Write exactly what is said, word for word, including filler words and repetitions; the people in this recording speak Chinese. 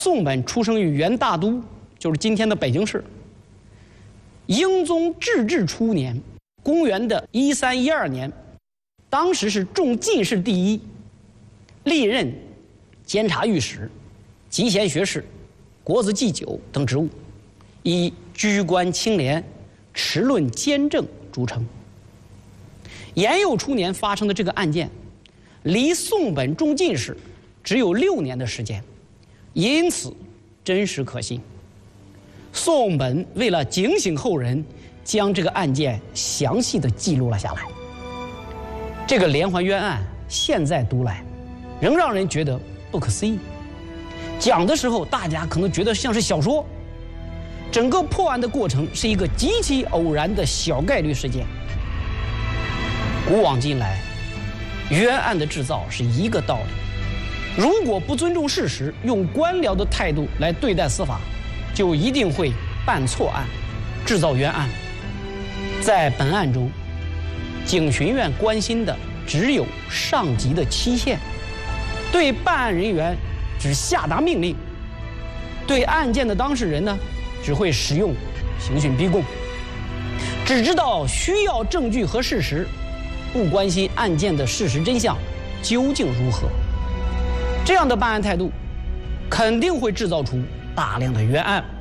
宋本出生于元大都，就是今天的北京市。英宗至治初年，公元的一三一二年，当时是中进士第一，历任监察御史、集贤学士、国子祭酒等职务，以居官清廉、持论兼正著称。延佑初年发生的这个案件，离宋本中进士只有六年的时间，因此真实可信。宋本为了警醒后人，将这个案件详细的记录了下来。这个连环冤案现在读来，仍让人觉得不可思议。讲的时候，大家可能觉得像是小说。整个破案的过程是一个极其偶然的小概率事件。古往今来，冤案的制造是一个道理。如果不尊重事实，用官僚的态度来对待司法，就一定会办错案，制造冤案。在本案中，警巡院关心的只有上级的期限，对办案人员只下达命令，对案件的当事人呢，只会使用刑讯逼供，只知道需要证据和事实，不关心案件的事实真相究竟如何。这样的办案态度肯定会制造出大量的冤案。